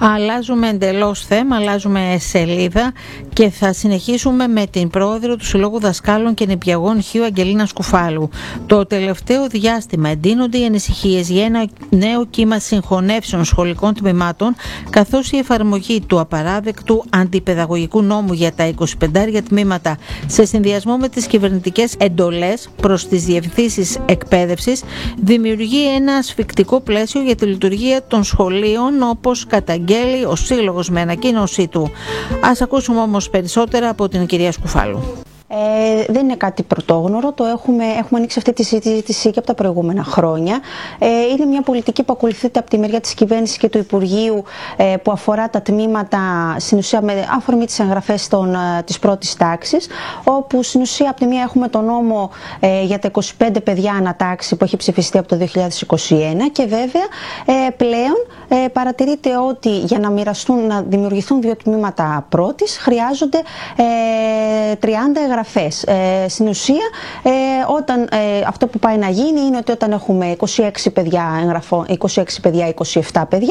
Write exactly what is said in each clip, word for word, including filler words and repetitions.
Αλλάζουμε εντελώς θέμα, αλλάζουμε σελίδα και θα συνεχίσουμε με την πρόεδρο του Συλλόγου Δασκάλων και Νηπιαγών Χίου, Αγγελίνα Σκουφάλου. Το τελευταίο διάστημα εντείνονται οι ανησυχίες για ένα νέο κύμα συγχωνεύσεων σχολικών τμήματων, καθώς η εφαρμογή του απαράδεκτου αντιπαιδαγωγικού νόμου για τα είκοσι πέντε τμήματα σε συνδυασμό με τις κυβερνητικές εντολές προς τις διευθύνσεις εκπαίδευσης δημιουργεί ένα ασφικτικό πλαίσιο για τη λειτουργία των σχολείων, όπως καταγγέλει ο Σύλλογος με ανακοίνωσή του. Ας ακούσουμε όμως περισσότερα από την κυρία Σκουφάλου. Ε, δεν είναι κάτι πρωτόγνωρο, το έχουμε, έχουμε ανοίξει αυτή τη συζήτηση και από τα προηγούμενα χρόνια. Ε, είναι μια πολιτική που ακολουθείται από τη μεριά της κυβέρνησης και του Υπουργείου, ε, που αφορά τα τμήματα, στην ουσία με αφορμή τις εγγραφές των, ε, της πρώτης τάξης, όπου στην ουσία από τη μία έχουμε τον νόμο ε, για τα είκοσι πέντε παιδιά ανατάξη που έχει ψηφιστεί από το δύο χιλιάδες είκοσι ένα, και βέβαια ε, πλέον ε, παρατηρείται ότι για να μοιραστούν, να δημιουργηθούν δύο τμήματα πρώτης χρειάζονται ε, τριάντα εγγραφές. Ε, στην ουσία, ε, όταν, ε, αυτό που πάει να γίνει είναι ότι όταν έχουμε είκοσι έξι παιδιά, εγγραφών, είκοσι έξι παιδιά, είκοσι επτά παιδιά,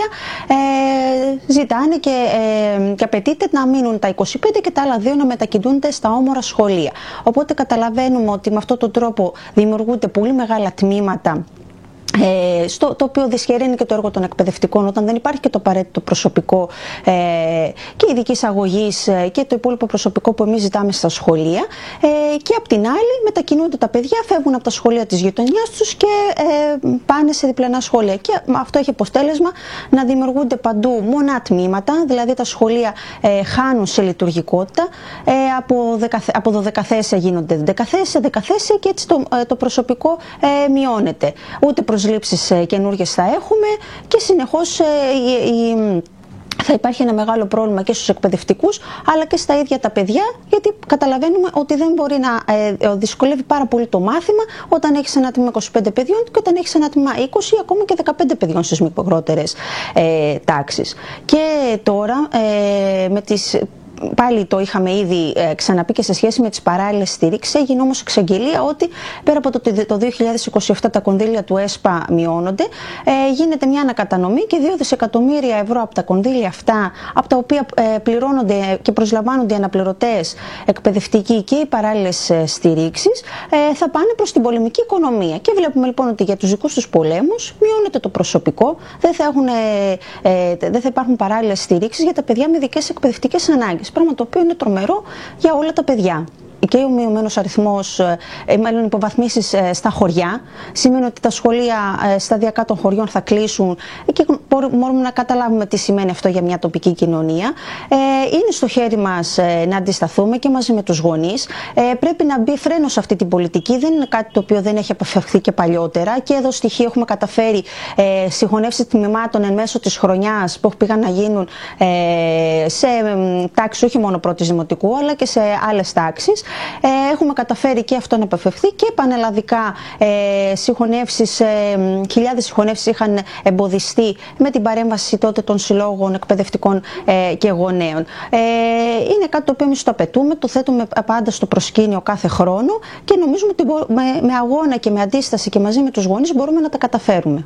ε, ζητάνε και, ε, και απαιτείται να μείνουν τα είκοσι πέντε και τα άλλα δύο να μετακινούνται στα όμορα σχολεία. Οπότε καταλαβαίνουμε ότι με αυτόν τον τρόπο δημιουργούνται πολύ μεγάλα τμήματα, Ε, στο, το οποίο δυσχεραίνει και το έργο των εκπαιδευτικών όταν δεν υπάρχει και το απαραίτητο προσωπικό ε, και ειδικής αγωγής ε, και το υπόλοιπο προσωπικό που εμείς ζητάμε στα σχολεία, ε, και απ' την άλλη μετακινούνται τα παιδιά, φεύγουν από τα σχολεία της γειτονιάς τους και ε, πάνε σε διπλανά σχολεία, και αυτό έχει αποτέλεσμα να δημιουργούνται παντού μονά τμήματα, δηλαδή τα σχολεία ε, χάνουν σε λειτουργικότητα, ε, από, δεκα, από δωδεκαθέσια γίνονται δεκαθέσια, δεκαθέσια και έτσι το, ε, το προσωπικό ε, μειώνεται. Ούτε προσλήψεις καινούργιες θα έχουμε και συνεχώς η, η, θα υπάρχει ένα μεγάλο πρόβλημα και στους εκπαιδευτικούς αλλά και στα ίδια τα παιδιά, γιατί καταλαβαίνουμε ότι δεν μπορεί να ε, δυσκολεύει πάρα πολύ το μάθημα όταν έχεις ένα τμήμα είκοσι πέντε παιδιών και όταν έχεις ένα τμήμα είκοσι ακόμα και δεκαπέντε παιδιών στις μικρότερες ε, τάξεις. Και τώρα ε, με τις... Πάλι το είχαμε ήδη ε, ξαναπεί και σε σχέση με τις παράλληλες στηρίξεις. Έγινε όμως εξαγγελία ότι πέρα από το ότι το δύο χιλιάδες είκοσι επτά τα κονδύλια του ΕΣΠΑ μειώνονται, ε, γίνεται μια ανακατανομή και δύο δισεκατομμύρια ευρώ από τα κονδύλια αυτά, από τα οποία ε, πληρώνονται και προσλαμβάνονται οι αναπληρωτές εκπαιδευτικοί και οι παράλληλες ε, στηρίξεις, ε, θα πάνε προς την πολεμική οικονομία. Και βλέπουμε λοιπόν ότι για τους δικούς τους πολέμους μειώνεται το προσωπικό, δεν θα, έχουν, ε, ε, δεν θα υπάρχουν παράλληλες στηρίξεις για τα παιδιά με ειδικές εκπαιδευτικές ανάγκες. Πράγμα το οποίο είναι τρομερό για όλα τα παιδιά. Και ο μειωμένος αριθμός, ε, μάλλον υποβαθμίσεις ε, στα χωριά, σημαίνει ότι τα σχολεία ε, σταδιακά των χωριών θα κλείσουν και μπορούμε να καταλάβουμε τι σημαίνει αυτό για μια τοπική κοινωνία. Ε, είναι στο χέρι μας ε, να αντισταθούμε και μαζί με τους γονείς. Ε, πρέπει να μπει φρένο σε αυτή την πολιτική. Δεν είναι κάτι το οποίο δεν έχει αποφευχθεί και παλιότερα. Και εδώ στοιχείο έχουμε καταφέρει ε, συγχωνεύσεις τμήματων εν μέσω της χρονιάς που πήγαν να γίνουν ε, σε ε, τάξεις όχι μόνο πρώτης δημοτικού αλλά και σε άλλες τάξεις. Ε, έχουμε καταφέρει και αυτό να αποφευχθεί και πανελλαδικά ε, συγχωνεύσεις, ε, χιλιάδες συγχωνεύσεις είχαν εμποδιστεί με την παρέμβαση τότε των συλλόγων εκπαιδευτικών ε, και γονέων. Ε, είναι κάτι το οποίο εμείς το απαιτούμε, το θέτουμε πάντα στο προσκήνιο κάθε χρόνο και νομίζουμε ότι με, με αγώνα και με αντίσταση και μαζί με τους γονείς μπορούμε να τα καταφέρουμε.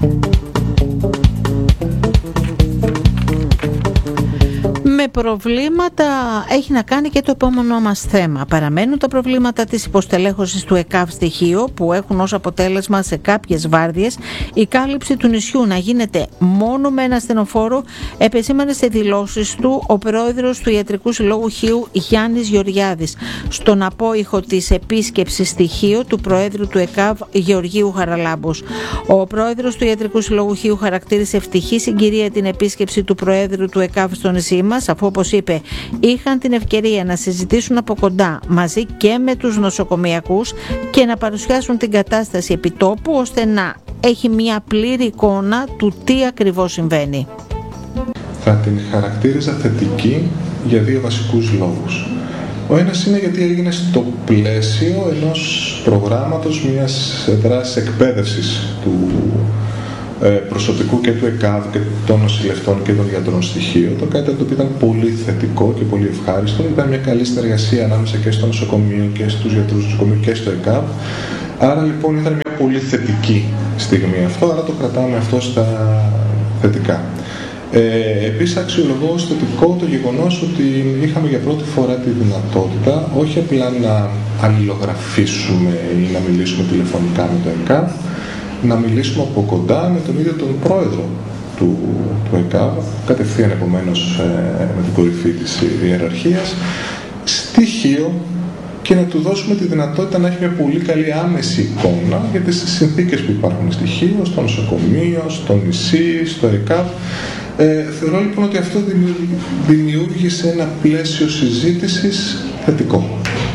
Με προβλήματα έχει να κάνει και το επόμενο μας θέμα. Παραμένουν τα προβλήματα της υποστελέχωσης του ΕΚΑΒ στοιχείο που έχουν ως αποτέλεσμα σε κάποιες βάρδιες η κάλυψη του νησιού να γίνεται μόνο με ένα ασθενοφόρο, επεσήμανε σε δηλώσεις του ο πρόεδρος του Ιατρικού Συλλόγου Χίου Γιάννης Γεωργιάδης στον απόϊχο της επίσκεψης στοιχείο του προέδρου του ΕΚΑΒ Γεωργίου Χαραλάμπους. Ο πρόεδρος του Ιατρικού Συλλόγου Χίου χαρακτήρισε ευτυχή συγκυρία την επίσκεψη του προέδρου του ΕΚΑΒ στο νησί μας, αφού όπως είπε είχαν την ευκαιρία να συζητήσουν από κοντά μαζί και με τους νοσοκομιακούς και να παρουσιάσουν την κατάσταση επιτόπου ώστε να έχει μια πλήρη εικόνα του τι ακριβώς συμβαίνει. Θα την χαρακτήριζα θετική για δύο βασικούς λόγους. Ο ένας είναι γιατί έγινε στο πλαίσιο ενός προγράμματος μιας δράσης εκπαίδευσης του προσωπικού και του ΕΚΑΒ και των νοσηλευτών και των γιατρών στοιχείο, το κάτι το οποίο ήταν πολύ θετικό και πολύ ευχάριστο. Ήταν μια καλή συνεργασία ανάμεσα και στο νοσοκομείο και στους γιατρούς του νοσοκομείου και στο ΕΚΑΒ. Άρα λοιπόν ήταν μια πολύ θετική στιγμή αυτό, άρα το κρατάμε αυτό στα θετικά. Ε, επίσης αξιολογώ ως θετικό το γεγονός ότι είχαμε για πρώτη φορά τη δυνατότητα όχι απλά να αλληλογραφήσουμε ή να μιλήσουμε τηλεφωνικά με το ΕΚΑΒ, να μιλήσουμε από κοντά με τον ίδιο τον πρόεδρο του, του ΕΚΑΒ, κατευθείαν επομένως ε, με την κορυφή της ιεραρχίας, στοιχείο, και να του δώσουμε τη δυνατότητα να έχει μια πολύ καλή άμεση εικόνα για τις συνθήκες που υπάρχουν στη Χίο, στο νοσοκομείο, στο νησί, στο ΕΚΑΒ. Ε, θεωρώ λοιπόν ότι αυτό δημιούργησε ένα πλαίσιο συζήτησης θετικό.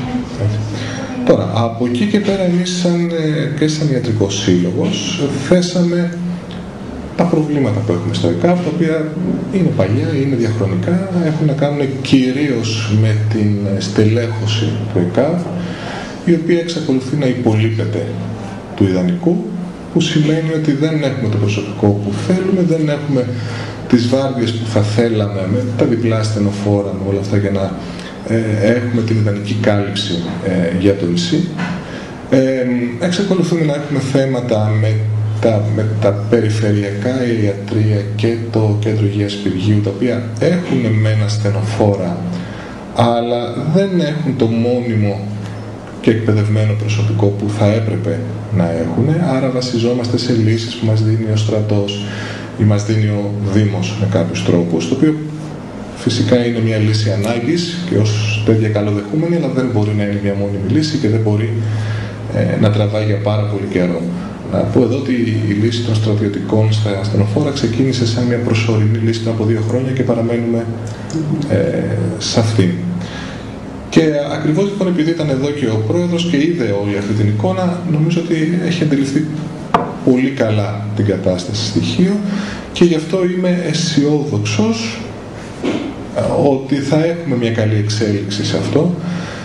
Τώρα, από εκεί και πέρα εμείς σαν, και σαν ιατρικός σύλλογος θέσαμε τα προβλήματα που έχουμε στο ΕΚΑΒ, τα οποία είναι παλιά, είναι διαχρονικά, έχουν να κάνουν κυρίως με την στελέχωση του ΕΚΑΒ, η οποία εξακολουθεί να υπολείπεται του ιδανικού, που σημαίνει ότι δεν έχουμε το προσωπικό που θέλουμε, δεν έχουμε τις βάρδιες που θα θέλαμε με τα διπλά στενοφόρα, με όλα αυτά, για να ε, έχουμε την ιδανική κάλυψη ε, για το νησί. Ε, εξακολουθούμε να έχουμε θέματα με τα, με τα περιφερειακά ιατρεία και το κέντρο υγείας Πυργίου, τα οποία έχουν μένα στενοφόρα, αλλά δεν έχουν το μόνιμο και εκπαιδευμένο προσωπικό που θα έπρεπε να έχουν, άρα βασιζόμαστε σε λύσεις που μας δίνει ο στρατός ή μας δίνει ο Δήμος με κάποιους τρόπους, το οποίο φυσικά είναι μια λύση ανάγκης και ως τέτοια καλοδεχούμενη, αλλά δεν μπορεί να είναι μια μόνιμη λύση και δεν μπορεί ε, να τραβάει για πάρα πολύ καιρό. Να πω εδώ ότι η λύση των στρατιωτικών στα ασθενοφόρα ξεκίνησε σαν μια προσωρινή λύση από δύο χρόνια και παραμένουμε ε, σε αυτήν. Και ακριβώς λοιπόν επειδή ήταν εδώ και ο πρόεδρος και είδε όλη αυτή την εικόνα, νομίζω ότι έχει αντιληφθεί πολύ καλά την κατάσταση στοιχείο και γι' αυτό είμαι αισιόδοξος ότι θα έχουμε μια καλή εξέλιξη σε αυτό.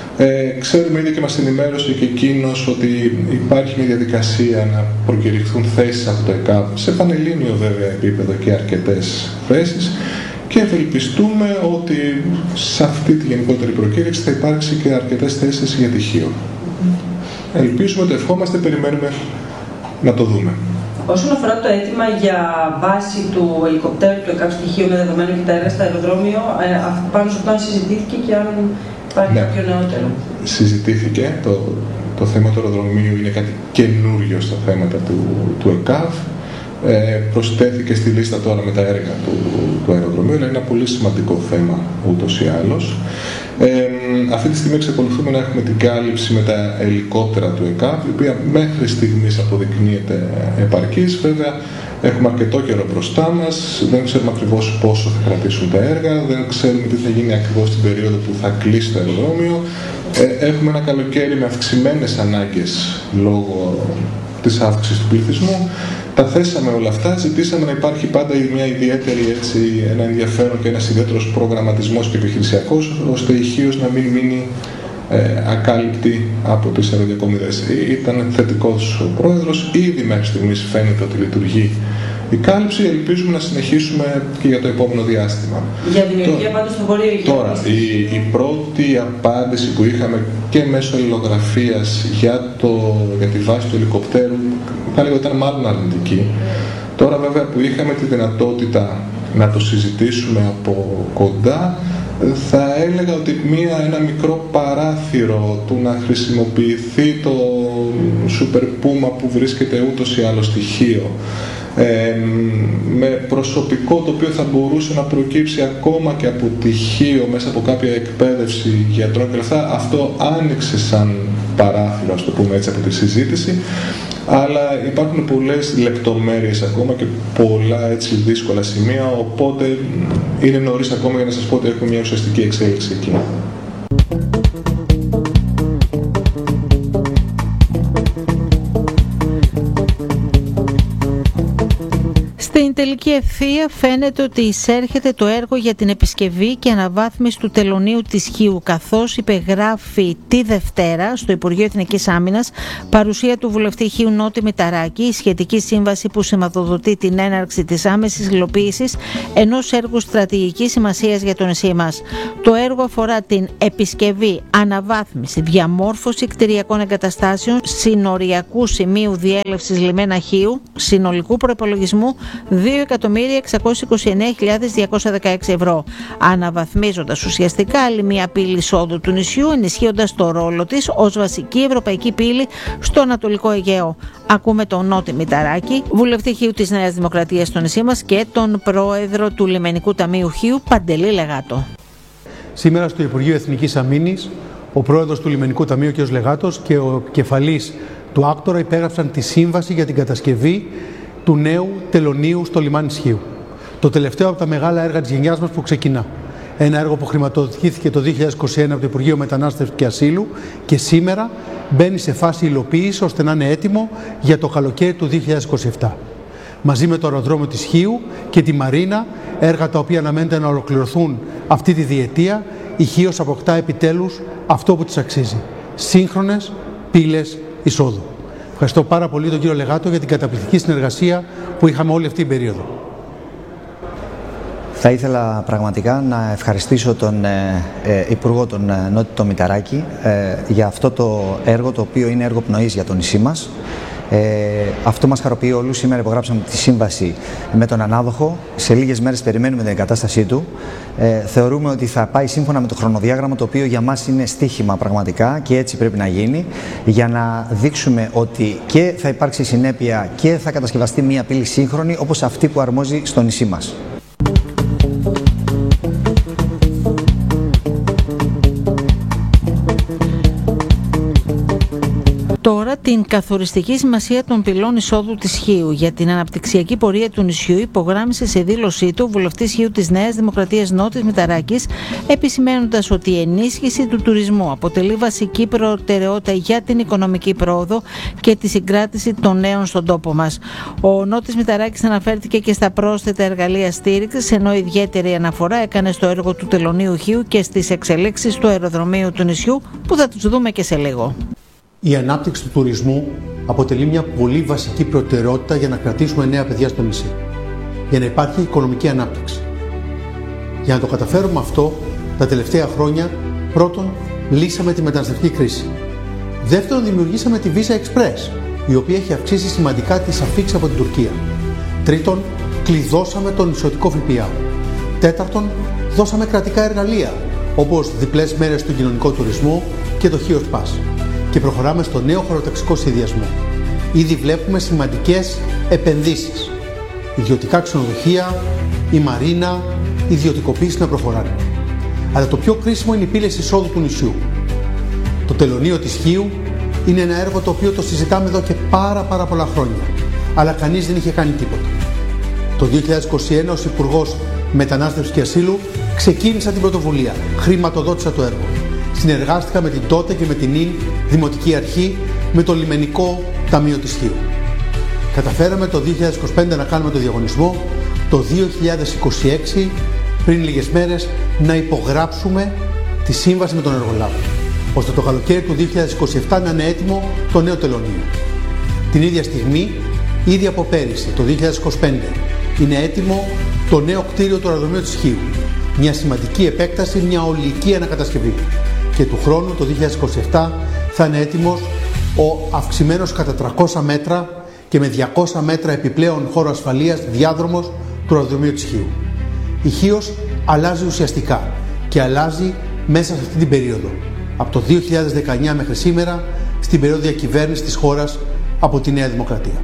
Ε, ξέρουμε ήδη και μας ενημέρωσε και εκείνος ότι υπάρχει μια διαδικασία να προκηρυχθούν θέσεις από το ΕΚΑΒ, σε πανελλήνιο βέβαια επίπεδο και αρκετές θέσεις, και ευελπιστούμε ότι σε αυτή τη γενικότερη προκήρυξη θα υπάρξει και αρκετές θέσεις για τη Χίο. Ελπίζουμε, το ευχόμαστε, περιμένουμε να το δούμε. Όσον αφορά το αίτημα για βάση του ελικοπτέρου του ΕΚΑΒ στοιχείου με δεδομένο και τα έργα στο αεροδρόμιο, ε, πάνω σε αυτό αν συζητήθηκε και αν υπάρχει ναι. κάποιο νεότερο. Συζητήθηκε. Το, το θέμα του αεροδρομίου είναι κάτι καινούριο στα θέματα του, του ΕΚΑΒ. Ε, προσθέθηκε στη λίστα τώρα με τα έργα του, του αεροδρομίου, αλλά είναι ένα πολύ σημαντικό θέμα ούτως ή άλλως. Ε, αυτή τη στιγμή εξακολουθούμε να έχουμε την κάλυψη με τα ελικόπτερα του ΕΚΑΒ, η οποία μέχρι στιγμής αποδεικνύεται επαρκής. Βέβαια, έχουμε αρκετό καιρό μπροστά μας, δεν ξέρουμε ακριβώς πόσο θα κρατήσουν τα έργα, δεν ξέρουμε τι θα γίνει ακριβώς την περίοδο που θα κλείσει το αεροδρόμιο. Ε, έχουμε ένα καλοκαίρι με αυξημένες ανάγκες λόγω της αύξησης του πληθυσμού. Τα θέσαμε όλα αυτά, ζητήσαμε να υπάρχει πάντα μια ιδιαίτερη, έτσι, ένα ενδιαφέρον και ένας ιδιαίτερος προγραμματισμός και επιχειρησιακός, ώστε η Χίος να μην μείνει ε, ακάλυπτη από τις αεροδιακομιδές. Ήταν θετικός ο πρόεδρος, ήδη μέχρι στιγμής φαίνεται ότι λειτουργεί η κάλυψη, ελπίζουμε να συνεχίσουμε και για το επόμενο διάστημα. Για δημιουργία πάντως στο Βορείο Αιγαίο. Τώρα, η, η πρώτη απάντηση που είχαμε και μέσω αλληλογραφίας για, το, για τη βάση του ελικοπτέρου, θα λέγω ήταν μάλλον αρνητική. Τώρα βέβαια που είχαμε τη δυνατότητα να το συζητήσουμε από κοντά, θα έλεγα ότι μία, ένα μικρό παράθυρο του να χρησιμοποιηθεί το Super Puma που βρίσκεται ούτως ή άλλως στοιχείο, Ε, με προσωπικό το οποίο θα μπορούσε να προκύψει ακόμα και από τυχείο μέσα από κάποια εκπαίδευση γιατρών και αυτά, αυτό άνοιξε σαν παράθυρο, ας το πούμε έτσι, από τη συζήτηση, αλλά υπάρχουν πολλές λεπτομέρειες ακόμα και πολλά έτσι δύσκολα σημεία, οπότε είναι νωρίς ακόμα για να σας πω ότι έχουμε μια ουσιαστική εξέλιξη εκεί. Στην τελική ευθεία φαίνεται ότι εισέρχεται το έργο για την επισκευή και αναβάθμιση του τελωνείου της Χίου, καθώς υπεγράφει τη Δευτέρα στο Υπουργείο Εθνικής Άμυνας, παρουσία του βουλευτή Χίου Νότι Μηταράκη, η σχετική σύμβαση που σηματοδοτεί την έναρξη της άμεσης υλοποίησης ενός έργου στρατηγικής σημασίας για το νησί μας. Το έργο αφορά την επισκευή, αναβάθμιση, διαμόρφωση κτηριακών εγκαταστάσεων, συνοριακού σημείου διέλευσης λιμένα Χίου, συνολικού προϋπολογισμού δύο εκατομμύρια εξακόσιες είκοσι εννέα χιλιάδες διακόσιες δεκαέξι ευρώ, αναβαθμίζοντας ουσιαστικά άλλη μια πύλη εισόδου του νησιού, ενισχύοντας το ρόλο της ως βασική ευρωπαϊκή πύλη στο Ανατολικό Αιγαίο. Ακούμε τον Νότι Μηταράκη, βουλευτή Χίου της Νέας Δημοκρατίας στο νησί μας, και τον πρόεδρο του Λιμενικού Ταμείου Χίου, Παντελή Λεγάτο. Σήμερα στο Υπουργείο Εθνικής Αμήνης, ο πρόεδρος του Λιμενικού Ταμείου, κ. Λεγάτος, και ο κεφαλής του Άκτορα υπέγραψαν τη σύμβαση για την κατασκευή του νέου τελωνείου στο λιμάνι της Χίου. Το τελευταίο από τα μεγάλα έργα της γενιάς μας που ξεκινά. Ένα έργο που χρηματοδοτήθηκε το δύο χιλιάδες είκοσι ένα από το Υπουργείο Μετανάστευσης και Ασύλου και σήμερα μπαίνει σε φάση υλοποίησης ώστε να είναι έτοιμο για το καλοκαίρι του δύο χιλιάδες είκοσι επτά. Μαζί με το αεροδρόμιο της Χίου και τη Μαρίνα, έργα τα οποία αναμένεται να ολοκληρωθούν αυτή τη διετία, η Χίος αποκτά επιτέλους αυτό που της αξίζει: σύγχρονες πύλες εισόδου. Ευχαριστώ πάρα πολύ τον κύριο Λεγάτο για την καταπληκτική συνεργασία που είχαμε όλη αυτή την περίοδο. Θα ήθελα πραγματικά να ευχαριστήσω τον ε, ε, Υπουργό, τον ε, Νότι τον Μηταράκη, ε, για αυτό το έργο, το οποίο είναι έργο πνοής για το νησί μας. Ε, αυτό μας χαροποιεί όλους. Σήμερα υπογράψαμε τη σύμβαση με τον ανάδοχο. Σε λίγες μέρες περιμένουμε την εγκατάστασή του. Ε, θεωρούμε ότι θα πάει σύμφωνα με το χρονοδιάγραμμα, το οποίο για μας είναι στοίχημα πραγματικά και έτσι πρέπει να γίνει, για να δείξουμε ότι και θα υπάρξει συνέπεια και θα κατασκευαστεί μια πύλη σύγχρονη όπως αυτή που αρμόζει στο νησί μας. Τώρα την καθοριστική σημασία των πυλών εισόδου της Χίου για την αναπτυξιακή πορεία του νησιού υπογράμμισε σε δήλωσή του ο βουλευτής Χίου της Νέας Δημοκρατίας Νότης Μηταράκης, επισημαίνοντας ότι η ενίσχυση του τουρισμού αποτελεί βασική προτεραιότητα για την οικονομική πρόοδο και τη συγκράτηση των νέων στον τόπο μας. Ο Νότης Μηταράκης αναφέρθηκε και στα πρόσθετα εργαλεία στήριξης, ενώ ιδιαίτερη αναφορά έκανε στο έργο του τελωνείου Χίου και στις εξελίξεις του αεροδρομίου του νησιού, που θα τους δούμε και σε λίγο. Η ανάπτυξη του τουρισμού αποτελεί μια πολύ βασική προτεραιότητα για να κρατήσουμε νέα παιδιά στο νησί. Για να υπάρχει οικονομική ανάπτυξη. Για να το καταφέρουμε αυτό, τα τελευταία χρόνια, πρώτον, λύσαμε τη μεταναστευτική κρίση. Δεύτερον, δημιουργήσαμε τη Visa Express, η οποία έχει αυξήσει σημαντικά τις αφίξεις από την Τουρκία. Τρίτον, κλειδώσαμε τον νησιωτικό ΦΠΑ. Τέταρτον, δώσαμε κρατικά εργαλεία, όπως διπλές μέρες του κοινωνικού τουρισμού και το Χίος Pass. Και προχωράμε στο νέο χωροταξικό σχεδιασμό. Ήδη βλέπουμε σημαντικές επενδύσεις. Ιδιωτικά ξενοδοχεία, η Μαρίνα, ιδιωτικοποίηση να προχωράνε. Αλλά το πιο κρίσιμο είναι οι πύλες εισόδου του νησιού. Το τελωνείο της Χίου είναι ένα έργο το οποίο το συζητάμε εδώ και πάρα πάρα πολλά χρόνια. Αλλά κανείς δεν είχε κάνει τίποτα. Το δύο χιλιάδες είκοσι ένα ως Υπουργός Μετανάστευσης και Ασύλου ξεκίνησα την πρωτοβουλία, χρηματοδότησα το έργο. Συνεργάστηκα με την τότε και με την νυν Δημοτική Αρχή, με το Λιμενικό Ταμείο της Χίου. Καταφέραμε το δύο χιλιάδες είκοσι πέντε να κάνουμε το διαγωνισμό, το δύο χιλιάδες είκοσι έξι, πριν λίγες μέρες, να υπογράψουμε τη σύμβαση με τον εργολάβο, ώστε το καλοκαίρι του δύο χιλιάδες είκοσι επτά να είναι έτοιμο το νέο τελωνείο. Την ίδια στιγμή, ήδη από πέρυσι, το δύο χιλιάδες είκοσι πέντε, είναι έτοιμο το νέο κτίριο του αεροδρομίου της Χίου. Μια σημαντική επέκταση, μια ολική ανακατασκευή. Και του χρόνου, το δύο χιλιάδες είκοσι επτά, θα είναι έτοιμος ο αυξημένος κατά τριακόσια μέτρα και με διακόσια μέτρα επιπλέον χώρο ασφαλείας διάδρομος του αεροδρομίου της Χίου. Η Χίος αλλάζει ουσιαστικά και αλλάζει μέσα σε αυτή την περίοδο. Από το δύο χιλιάδες δεκαεννιά μέχρι σήμερα, στην περίοδο διακυβέρνησης της χώρας από τη Νέα Δημοκρατία.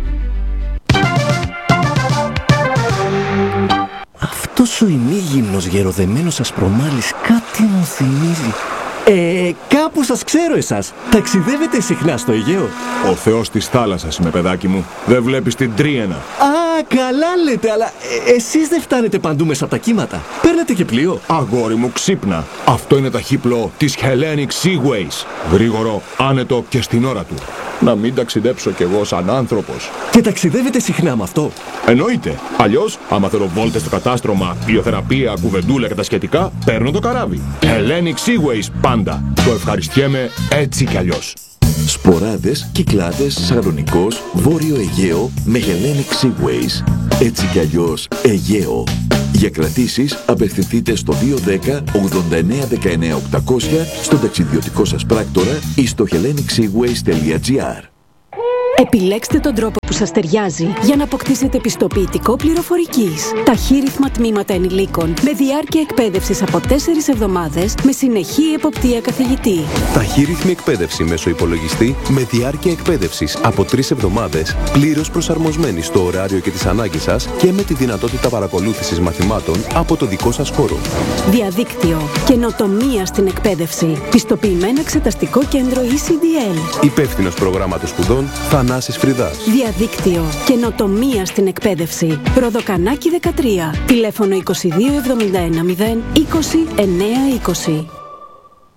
Αυτός ο ημίγυμνος γεροδεμένος ασπρομάλης κάτι μου θυμίζει. Ε, κάπου σας ξέρω εσάς. Ταξιδεύετε συχνά στο Αιγαίο? Ο θεός της θάλασσας είμαι, παιδάκι μου. Δεν βλέπεις την Τρίενα? Α, καλά λέτε, αλλά ε, εσείς δεν φτάνετε παντού μέσα από τα κύματα. Παίρνετε και πλοίο? Αγόρι μου, ξύπνα. Αυτό είναι ταχύπλο της Hellenic Seaways. Γρήγορο, άνετο και στην ώρα του. Να μην ταξιδέψω κι εγώ σαν άνθρωπος. Και ταξιδεύετε συχνά με αυτό? Εννοείται. Αλλιώς, άμα θέλω βόλτες στο κατάστρωμα, βιοθεραπεία, κουβεντούλα και τα σχετικά, παίρνω το καράβι. Hellenic Seaways πάντα. Το ευχαριστιέμαι έτσι κι αλλιώς. Σποράδες, Κυκλάδες, Σαλονικός, Βόρειο Αιγαίο με Hellenic Seaways. Έτσι κι αλλιώς Αιγαίο. Για κρατήσεις απευθυνθείτε στο δύο ένα μηδέν ογδόντα εννέα δεκαεννέα οκτακόσια, στον ταξιδιωτικό σας πράκτορα ή στο hellenic seaways τελεία gr. Επιλέξτε τον τρόπο που σας ταιριάζει για να αποκτήσετε πιστοποιητικό πληροφορικής. Ταχύρυθμα τμήματα ενηλίκων με διάρκεια εκπαίδευσης από τέσσερις εβδομάδες με συνεχή εποπτεία καθηγητή. Ταχύρυθμη εκπαίδευση μέσω υπολογιστή με διάρκεια εκπαίδευσης από τρεις εβδομάδες, πλήρως προσαρμοσμένη στο ωράριο και τις ανάγκες σας και με τη δυνατότητα παρακολούθησης μαθημάτων από το δικό σας χώρο. Διαδίκτυο. Καινοτομία στην εκπαίδευση. Πιστοποιημένο εξεταστικό κέντρο ι σι ντι ελ. Υπεύθυνος προγράμματος σπουδών Θανάσης Φρυδάς. Διαδίκτυο. Καινοτομία στην εκπαίδευση. Ροδοκανάκι δεκατρία. Τηλέφωνο είκοσι δύο εβδομήντα ένα μηδέν είκοσι εννέα είκοσι.